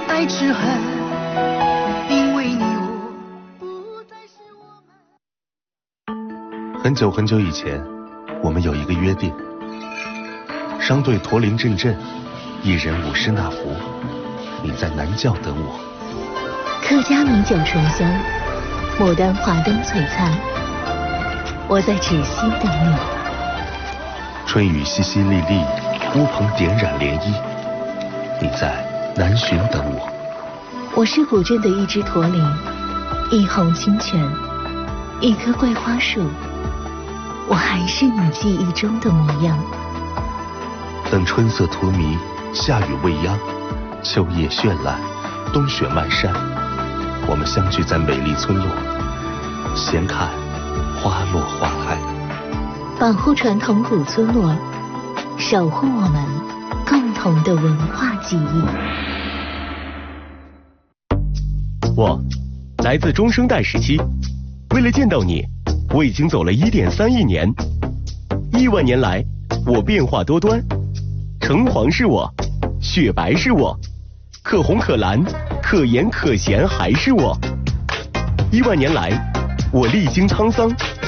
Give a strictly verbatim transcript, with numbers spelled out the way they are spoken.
爱之恨，因为你我不再是我们。很久很久以前，我们有一个约定，商队驼铃阵阵，一人舞狮那福，你在南教等我。 客家米酒醇香，牡丹花灯璀璨，我在芷溪等你。 春雨淅淅沥沥，乌篷点染涟漪，你在南浔等我。 我是古镇的一只驼铃，一泓清泉，一棵桂花树，我还是你记忆中的模样。 等春色荼蘼，夏雨未央，秋叶绚烂，冬雪漫山，我们相聚在美丽村落，闲看花落花开。 保护传统古村落，守护我们共同的文化记忆。 我来自中生代时期，为了见到你，我已经走了一点三亿年。亿万年来，我变化多端，橙黄是我，雪白是我，可红可蓝，可盐可咸还是我。亿万年来，我历经沧桑，